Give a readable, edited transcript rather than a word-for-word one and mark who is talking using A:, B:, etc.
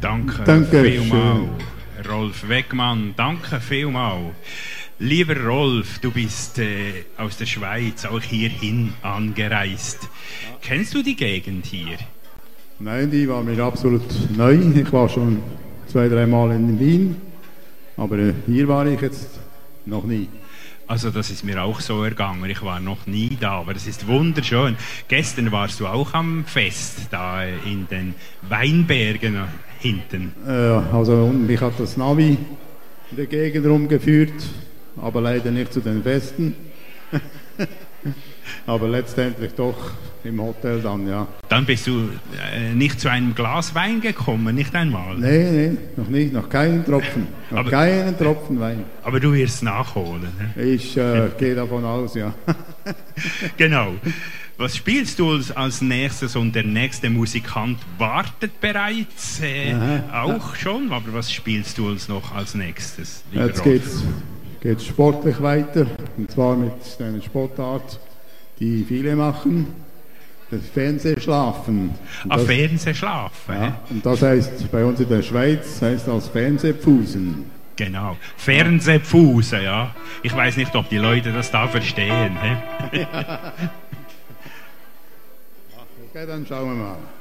A: Danke vielmals, Rolf Wegmann. Danke vielmals. Lieber Rolf, du bist aus der Schweiz auch hierhin angereist. Kennst du die Gegend hier?
B: Nein, die war mir absolut neu. Ich war schon 2-3 Mal in Wien, aber hier war ich jetzt noch nie.
A: Also das ist mir auch so ergangen. Ich war noch nie da, aber es ist wunderschön. Gestern warst du auch am Fest, da in den Weinbergen hinten.
B: Also mich hat das Navi in der Gegend rumgeführt, aber leider nicht zu den Festen. Aber letztendlich doch im Hotel dann, ja.
A: Dann bist du nicht zu einem Glas Wein gekommen, nicht einmal?
B: Nee, noch nicht, noch keinen Tropfen. Noch keinen Tropfen Wein.
A: Aber du wirst nachholen. Ne?
B: Ich gehe davon aus, ja.
A: Genau. Was spielst du als nächstes? Und der nächste Musikant wartet bereits auch schon. Aber was spielst du uns noch als nächstes?
B: Jetzt geht's sportlich weiter. Und zwar mit einer Sportart, die viele machen. Das Fernsehschlafen.
A: Fernsehschlafen.
B: Ja, und das heißt bei uns in der Schweiz heißt das Fernsehpfusen.
A: Genau, Fernsehpfusen, ja. Ich weiß nicht, ob die Leute das da verstehen.
B: Okay, dann schauen wir mal.